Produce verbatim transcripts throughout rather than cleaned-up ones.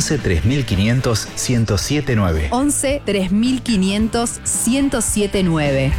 once tres mil quinientos ciento siete nueve. once tres mil quinientos ciento siete nueve.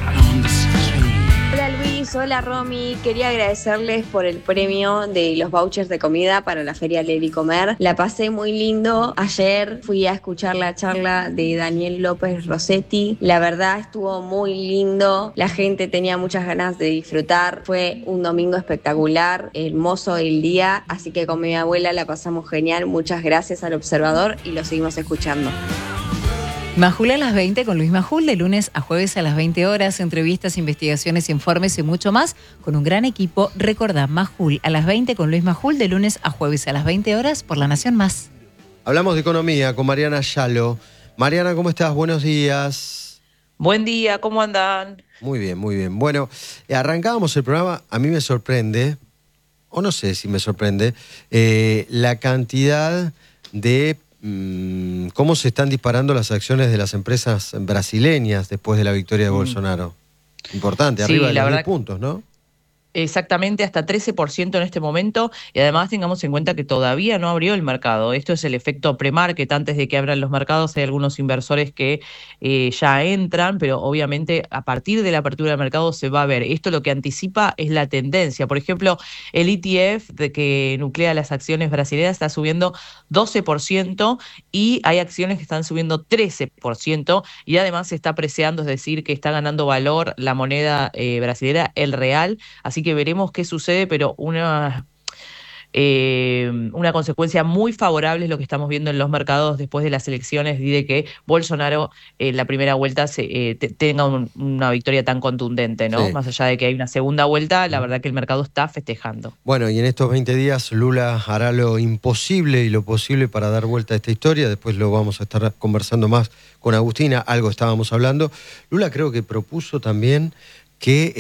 Hola Luis, hola Romy, quería agradecerles por el premio de los vouchers de comida para la Feria Leer y Comer. La pasé muy lindo. Ayer fui a escuchar la charla de Daniel López Rossetti. La verdad estuvo muy lindo. La gente tenía muchas ganas de disfrutar. Fue un domingo espectacular, hermoso el día. Así que con mi abuela la pasamos genial. Muchas gracias al Observador y lo seguimos escuchando. Majul a las veinte con Luis Majul, de lunes a jueves a las veinte horas, entrevistas, investigaciones, informes y mucho más con un gran equipo. Recordá, Majul a las veinte con Luis Majul, de lunes a jueves a las veinte horas por La Nación Más. Hablamos de economía con Mariana Yalo. Mariana, ¿cómo estás? Buenos días. Buen día, ¿cómo andan? Muy bien, muy bien. Bueno, arrancábamos el programa. A mí me sorprende, o no sé si me sorprende, eh, la cantidad de cómo se están disparando las acciones de las empresas brasileñas después de la victoria de mm. Bolsonaro. Importante, sí, arriba de los diez puntos, ¿no? Exactamente, hasta trece por ciento en este momento, y además tengamos en cuenta que todavía no abrió el mercado. Esto es el efecto pre-market. Antes de que abran los mercados hay algunos inversores que eh, ya entran, pero obviamente a partir de la apertura del mercado se va a ver. Esto lo que anticipa es la tendencia. Por ejemplo, el E T F de que nuclea las acciones brasileñas está subiendo doce por ciento y hay acciones que están subiendo trece por ciento, y además se está apreciando, es decir, que está ganando valor la moneda eh, brasileña, el real. Así que veremos qué sucede, pero una, eh, una consecuencia muy favorable es lo que estamos viendo en los mercados después de las elecciones y de que Bolsonaro en eh, la primera vuelta se, eh, te, tenga un, una victoria tan contundente, ¿no? Sí. Más allá de que hay una segunda vuelta, la verdad que el mercado está festejando. Bueno, y en estos veinte días Lula hará lo imposible y lo posible para dar vuelta a esta historia. Después lo vamos a estar conversando más con Agustina, algo estábamos hablando. Lula creo que propuso también que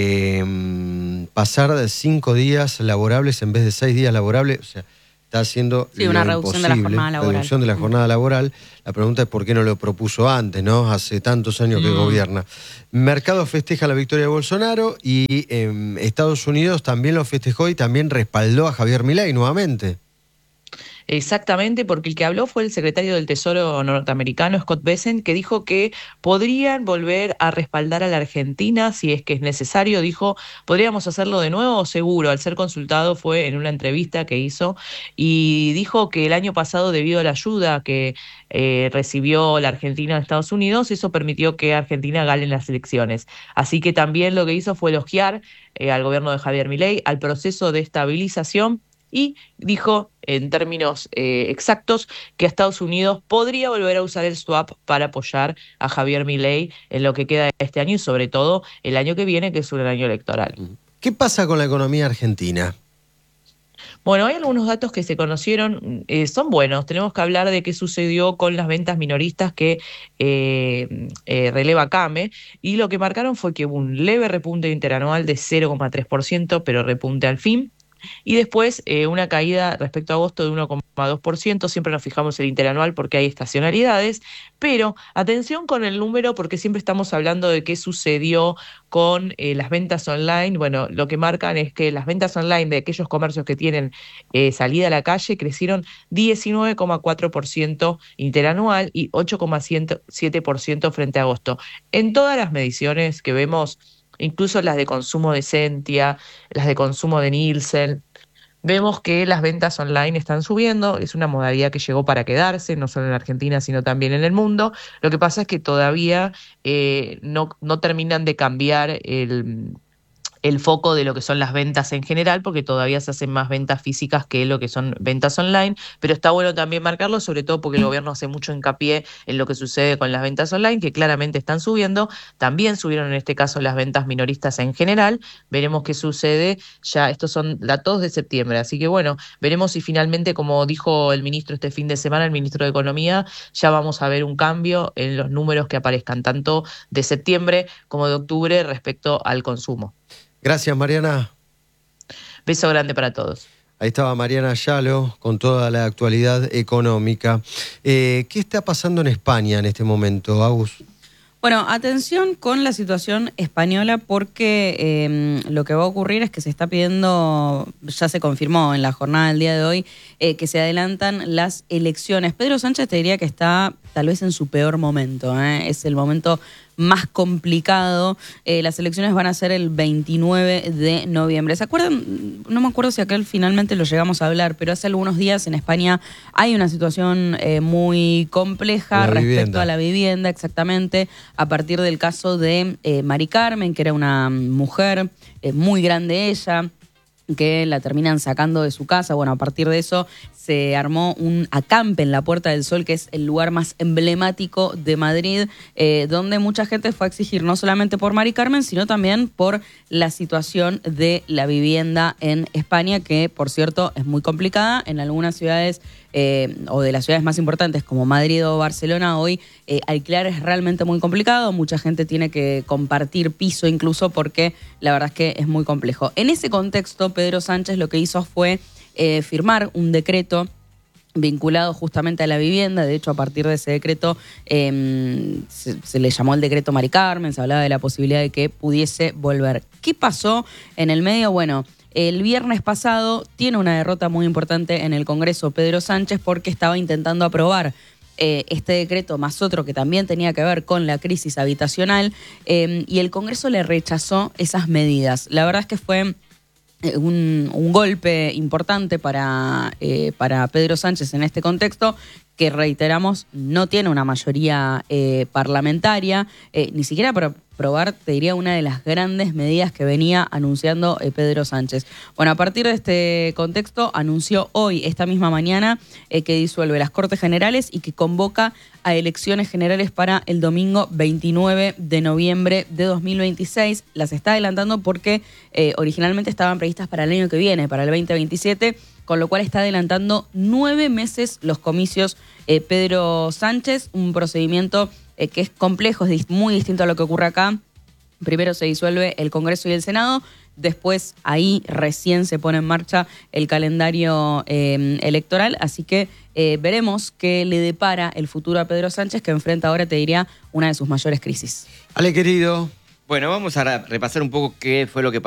eh, pasar de cinco días laborables en vez de seis días laborables, o sea, está haciendo sí, una reducción de la jornada laboral. Reducción de la jornada laboral. La pregunta es por qué no lo propuso antes, ¿no? Hace tantos años que mm. gobierna. Mercado festeja la victoria de Bolsonaro y eh, Estados Unidos también lo festejó y también respaldó a Javier Milei nuevamente. Exactamente, porque el que habló fue el secretario del Tesoro norteamericano, Scott Bessent, que dijo que podrían volver a respaldar a la Argentina si es que es necesario. Dijo, podríamos hacerlo de nuevo, seguro. Al ser consultado fue en una entrevista que hizo y dijo que el año pasado, debido a la ayuda que eh, recibió la Argentina de Estados Unidos, eso permitió que Argentina gane las elecciones. Así que también lo que hizo fue elogiar eh, al gobierno de Javier Milei, al proceso de estabilización, y dijo en términos eh, exactos que Estados Unidos podría volver a usar el swap para apoyar a Javier Milei en lo que queda de este año y sobre todo el año que viene, que es un año electoral. ¿Qué pasa con la economía argentina? Bueno, hay algunos datos que se conocieron, eh, son buenos. Tenemos que hablar de qué sucedió con las ventas minoristas que eh, eh, releva CAME, y lo que marcaron fue que hubo un leve repunte interanual de cero coma tres por ciento, pero repunte al fin. Y después eh, una caída respecto a agosto de uno coma dos por ciento, siempre nos fijamos el interanual porque hay estacionalidades, pero atención con el número porque siempre estamos hablando de qué sucedió con eh, las ventas online. Bueno, lo que marcan es que las ventas online de aquellos comercios que tienen eh, salida a la calle crecieron diecinueve coma cuatro por ciento interanual y ocho coma siete por ciento frente a agosto. En todas las mediciones que vemos, incluso las de consumo de Sentia, las de consumo de Nielsen, vemos que las ventas online están subiendo. Es una modalidad que llegó para quedarse, no solo en Argentina, sino también en el mundo. Lo que pasa es que todavía eh, no, no terminan de cambiar el... el foco de lo que son las ventas en general, porque todavía se hacen más ventas físicas que lo que son ventas online, pero está bueno también marcarlo, sobre todo porque el gobierno hace mucho hincapié en lo que sucede con las ventas online, que claramente están subiendo. También subieron en este caso las ventas minoristas en general. Veremos qué sucede. Ya estos son datos de septiembre, así que bueno, veremos si finalmente, como dijo el ministro este fin de semana, el ministro de Economía, ya vamos a ver un cambio en los números que aparezcan tanto de septiembre como de octubre respecto al consumo. Gracias, Mariana. Beso grande para todos. Ahí estaba Mariana Yalo con toda la actualidad económica. Eh, ¿Qué está pasando en España en este momento, Agus? Bueno, atención con la situación española porque eh, lo que va a ocurrir es que se está pidiendo, ya se confirmó en la jornada del día de hoy, eh, que se adelantan las elecciones. Pedro Sánchez te diría que está tal vez en su peor momento, ¿eh? Es el momento más complicado. Eh, las elecciones van a ser el veintinueve de noviembre. ¿Se acuerdan? No me acuerdo si aquel finalmente lo llegamos a hablar, pero hace algunos días en España hay una situación eh, muy compleja la respecto vivienda. a la vivienda, exactamente, a partir del caso de eh, Mari Carmen, que era una mujer eh, muy grande ella, que la terminan sacando de su casa. Bueno, a partir de eso se armó un acampe en la Puerta del Sol, que es el lugar más emblemático de Madrid, eh, donde mucha gente fue a exigir no solamente por Mari Carmen, sino también por la situación de la vivienda en España, que por cierto es muy complicada. En algunas ciudades eh, o de las ciudades más importantes como Madrid o Barcelona, hoy eh, alquilar es realmente muy complicado. Mucha gente tiene que compartir piso incluso, porque la verdad es que es muy complejo. En ese contexto, Pedro Sánchez lo que hizo fue Eh, firmar un decreto vinculado justamente a la vivienda. De hecho, a partir de ese decreto eh, se, se le llamó el decreto Mari Carmen, se hablaba de la posibilidad de que pudiese volver. ¿Qué pasó en el medio? Bueno, el viernes pasado tiene una derrota muy importante en el Congreso Pedro Sánchez, porque estaba intentando aprobar eh, este decreto más otro que también tenía que ver con la crisis habitacional, eh, y el Congreso le rechazó esas medidas. La verdad es que fue Un, un golpe importante para, eh, para Pedro Sánchez en este contexto, que reiteramos, no tiene una mayoría eh, parlamentaria, eh, ni siquiera para aprobar, te diría, una de las grandes medidas que venía anunciando eh, Pedro Sánchez. Bueno, a partir de este contexto, anunció hoy, esta misma mañana, eh, que disuelve las Cortes Generales y que convoca a elecciones generales para el domingo veintinueve de noviembre de dos mil veintiséis. Las está adelantando porque eh, originalmente estaban previstas para el año que viene, para el veinte veintisiete, con lo cual está adelantando nueve meses los comicios eh, Pedro Sánchez, un procedimiento eh, que es complejo, es muy distinto a lo que ocurre acá. Primero se disuelve el Congreso y el Senado, después ahí recién se pone en marcha el calendario eh, electoral, así que eh, veremos qué le depara el futuro a Pedro Sánchez, que enfrenta ahora, te diría, una de sus mayores crisis. Ale, querido. Bueno, vamos a repasar un poco qué fue lo que pasó.